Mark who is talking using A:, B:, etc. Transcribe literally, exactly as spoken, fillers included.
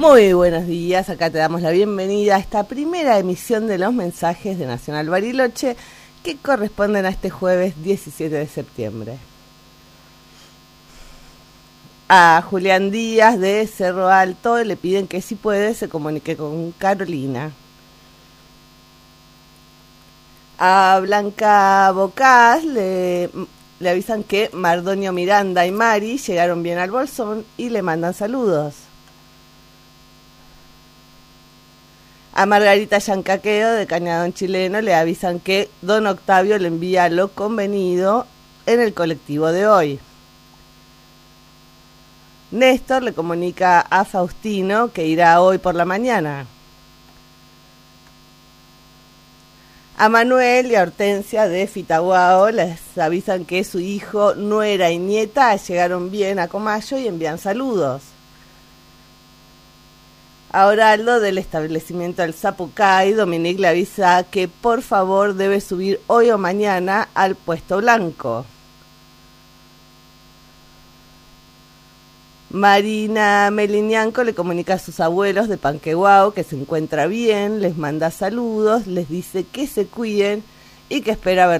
A: Muy buenos días, acá te damos la bienvenida a esta primera emisión de los mensajes de Nacional Bariloche que corresponden a este jueves diecisiete de septiembre. A Julián Díaz de Cerro Alto le piden que si puede se comunique con Carolina. A Blanca Bocás le, le avisan que Mardonio Miranda y Mari llegaron bien al Bolsón y le mandan saludos. A Margarita Yancaqueo de Cañadón Chileno le avisan que don Octavio le envía lo convenido en el colectivo de hoy. Néstor le comunica a Faustino que irá hoy por la mañana. A Manuel y a Hortensia de Fitaguao les avisan que su hijo, nuera y nieta llegaron bien a Comayo y envían saludos. A Oraldo del establecimiento El Zapucay, Dominique le avisa que por favor debe subir hoy o mañana al puesto blanco. Marina Melinianco le comunica a sus abuelos de Panquehuao que se encuentra bien, les manda saludos, les dice que se cuiden y que espera